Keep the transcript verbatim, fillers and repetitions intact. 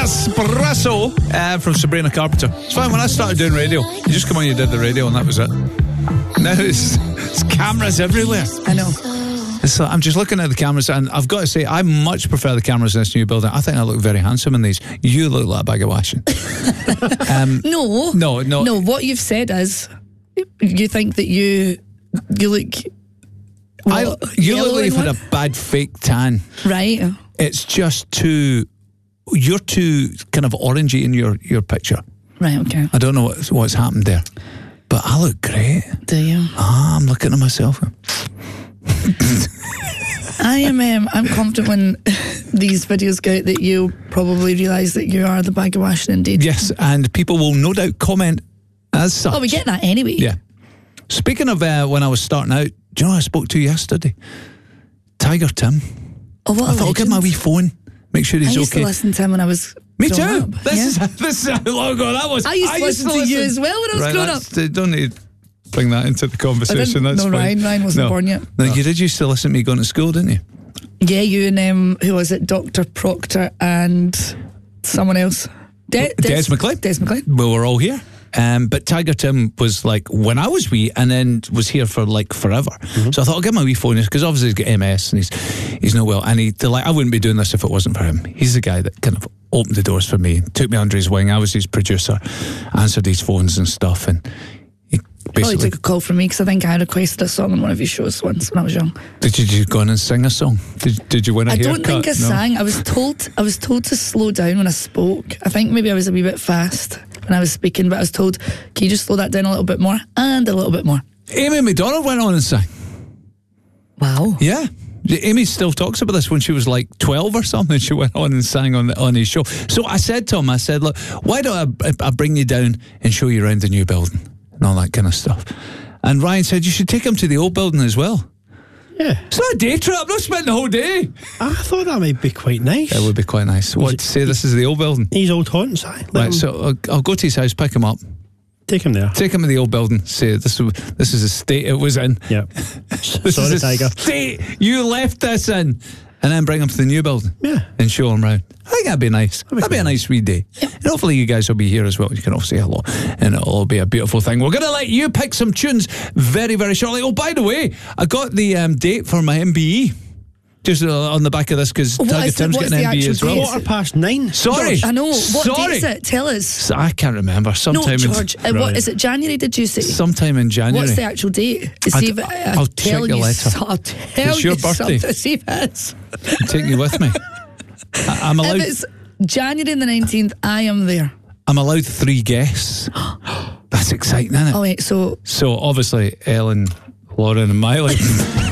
Espresso uh, from Sabrina Carpenter. It's fine. When I started doing radio, you just come on, you did the radio, and that was it. Now it's, it's cameras everywhere. I know. It's like, I'm just looking at the cameras, and I've got to say, I much prefer the cameras in this new building. I think I look very handsome in these. You look like a bag of washing. um, no, no, no, no. What you've said is, you think that you you look. Well, I, you look like you've had a bad fake tan. Right. It's just too. You're too kind of orangey in your, your picture. Right. Okay. I don't know what's, what's happened there, but I look great. Do you? Ah, I'm looking at myself. I am. Um, I'm confident when these videos go out that you'll probably realise that you are the bag of washing indeed. Yes, and people will no doubt comment as such. Oh, we get that anyway. Yeah. Speaking of uh, when I was starting out, do you know who I spoke to yesterday? Tiger Tim. Oh, what I a thought I'll give him a wee phone, make sure he's I used okay. to listen to him when I was. Me too. Up. This yeah. is this is how long ago that was. I used to, I used listen, to listen to you as well when I was right, growing up. Uh, don't need to bring that into the conversation. That's no, fine. Ryan, Ryan wasn't no. born yet. No, you did used to listen to me going to school, didn't you? Yeah, you and um, who was it? Doctor Proctor and someone else. De- Des, Des, Des McLean. Des McLean. Well, we're all here. Um, but Tiger Tim was like when I was wee, and then was here for like forever. Mm-hmm. So I thought I'll give him a wee phone because obviously he's got M S and he's he's not well. And he like I wouldn't be doing this if it wasn't for him. He's the guy that kind of opened the doors for me, took me under his wing. I was his producer, answered his phones and stuff, and he basically oh, he took a call from me because I think I requested a song on one of his shows once when I was young. Did you, did you go in and sing a song? Did Did you win a I haircut? don't think I no. sang. I was told I was told to slow down when I spoke. I think maybe I was a wee bit fast when I was speaking, but I was told, can you just slow that down a little bit more and a little bit more. Amy McDonald went on and sang. Wow. Yeah. Amy still talks about this when she was like twelve or something. She went on and sang on the, on his show. So I said to him, I said, look, why don't I, I bring you down and show you around the new building and all that kind of stuff. And Ryan said, you should take him to the old building as well. Yeah. It's not a day trip. I'm not spending the whole day. I thought that might be quite nice. It would be quite nice. What, to say this is the old building? He's old haunts, aye. Right, so I'll, I'll go to his house, pick him up. Take him there. Take him to the old building. Say this. This is the state it was in. Yeah. This Sorry, is the Tiger. state you left this in, and then bring him to the new building. Yeah. And show him round. I think that'd be nice. That'd be, that'd be a nice wee day. Yeah. And hopefully you guys will be here as well. You can all say hello, and it'll all be a beautiful thing. We're going to let you pick some tunes very, very shortly. Oh, by the way, I got the um, date for my M B E. Just uh, on the back of this because Tiger Tim's getting an M B E as well. Quarter past nine. Sorry, I know. What Sorry. date is it? Tell us. I can't remember. Sometime no, George. in Uh, what right. is it? January? Did you say? Sometime in January. What's the actual date? I'd- See if it- I'll I'll check tell your you letter. so- I'll tell It's you your birthday. something. See if it's. I'm taking you with me. I, I'm allowed. If it's January the nineteenth, I am there. I'm allowed three guests. That's exciting, isn't it? Oh wait, so So obviously Ellen, Lauren, and Miley.